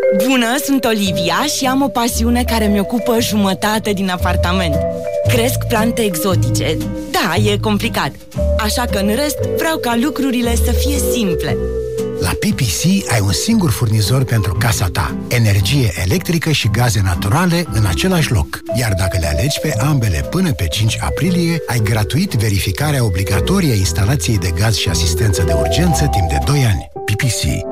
Bună, sunt Olivia și am o pasiune care mi ocupă jumătate din apartament. Cresc plante exotice. Da, e complicat. Așa că în rest vreau ca lucrurile să fie simple. La PPC ai un singur furnizor pentru casa ta. Energie electrică și gaze naturale în același loc. Iar dacă le alegi pe ambele până pe 5 aprilie, ai gratuit verificarea obligatorie a instalației de gaz și asistență de urgență timp de 2 ani. PPC.